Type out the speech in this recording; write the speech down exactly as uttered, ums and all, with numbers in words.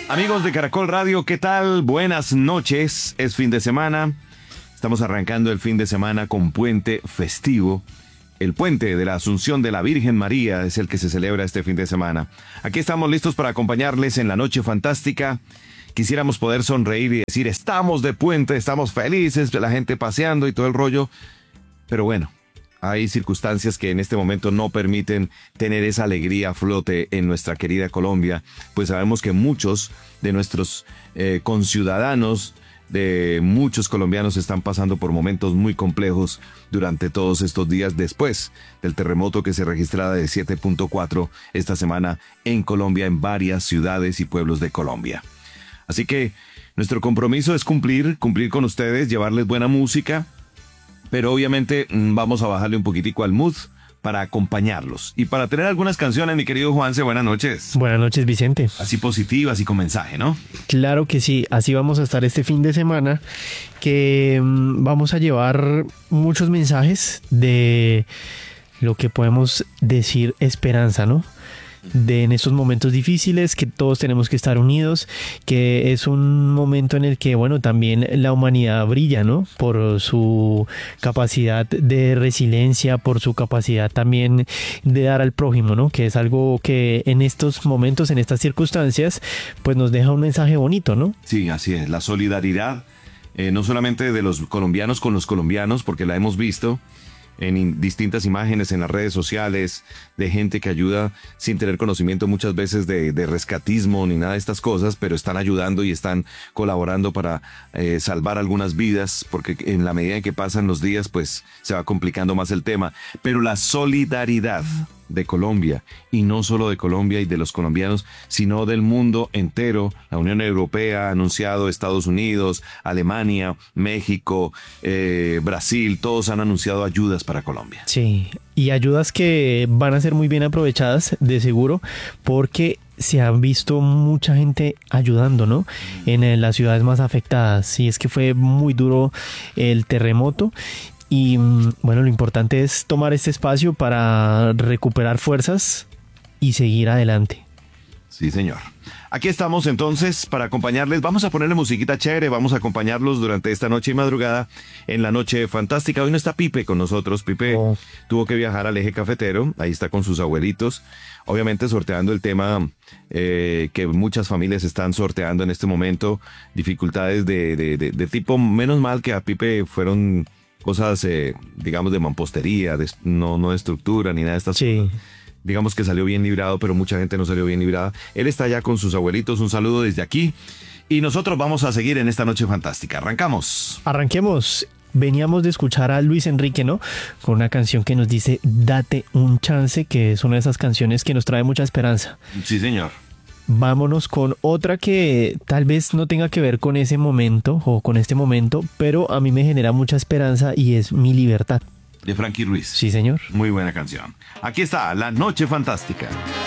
Amigos de Caracol Radio, ¿qué tal? Buenas noches, es fin de semana. Estamos arrancando el fin de semana con puente festivo. El puente de la Asunción de la Virgen María es el que se celebra este fin de semana. Aquí estamos listos para acompañarles en la noche fantástica. Quisiéramos poder sonreír y decir, estamos de puente, estamos felices, la gente paseando y todo el rollo. Pero bueno, hay circunstancias que en este momento no permiten tener esa alegría a flote en nuestra querida Colombia, pues sabemos que muchos de nuestros eh, conciudadanos, de muchos colombianos están pasando por momentos muy complejos durante todos estos días después del terremoto que se registraba de siete punto cuatro esta semana en Colombia, en varias ciudades y pueblos de Colombia. Así que nuestro compromiso es cumplir, cumplir con ustedes, llevarles buena música, pero obviamente vamos a bajarle un poquitico al mood para acompañarlos. Y para tener algunas canciones, mi querido Juanse, buenas noches. Buenas noches, Vicente. Así positivas y con mensaje, ¿no? Claro que sí, así vamos a estar este fin de semana, que mmm, vamos a llevar muchos mensajes de lo que podemos decir esperanza, ¿no? De en estos momentos difíciles, que todos tenemos que estar unidos, que es un momento en el que, bueno, también la humanidad brilla, ¿no? Por su capacidad de resiliencia, por su capacidad también de dar al prójimo, ¿no? Que es algo que en estos momentos, en estas circunstancias, pues nos deja un mensaje bonito, ¿no? Sí, así es, la solidaridad, eh, no solamente de los colombianos con los colombianos, porque la hemos visto en distintas imágenes en las redes sociales, de gente que ayuda sin tener conocimiento muchas veces de, de rescatismo ni nada de estas cosas, pero están ayudando y están colaborando para eh, salvar algunas vidas, porque en la medida en que pasan los días, pues se va complicando más el tema. Pero la solidaridad de Colombia, y no solo de Colombia y de los colombianos, sino del mundo entero. La Unión Europea ha anunciado, Estados Unidos, Alemania, México, eh, Brasil, todos han anunciado ayudas para Colombia. Sí, y ayudas que van a ser muy bien aprovechadas, de seguro, porque se han visto mucha gente ayudando, ¿no? En, en las ciudades más afectadas. Y es que fue muy duro el terremoto. Y bueno, lo importante es tomar este espacio para recuperar fuerzas y seguir adelante. Sí, señor. Aquí estamos entonces para acompañarles. Vamos a ponerle musiquita chévere, vamos a acompañarlos durante esta noche y madrugada en la noche fantástica. Hoy no está Pipe con nosotros. Pipe oh. tuvo que viajar al eje cafetero, ahí está con sus abuelitos. Obviamente sorteando el tema eh, que muchas familias están sorteando en este momento, dificultades de, de, de, de tipo, menos mal que a Pipe fueron cosas, eh, digamos, de mampostería, de, no, no de estructura ni nada de estas sí. cosas. Digamos que salió bien librado, pero mucha gente no salió bien librada. Él está allá con sus abuelitos, un saludo desde aquí. Y nosotros vamos a seguir en esta noche fantástica. Arrancamos. Arranquemos. Veníamos de escuchar a Luis Enrique, ¿no? Con una canción que nos dice, date un chance, que es una de esas canciones que nos trae mucha esperanza. Sí, señor. Vámonos con otra que tal vez no tenga que ver con ese momento o con este momento, pero a mí me genera mucha esperanza y es Mi Libertad. De Frankie Ruiz. Sí, señor. Muy buena canción. Aquí está, La Noche Fantástica.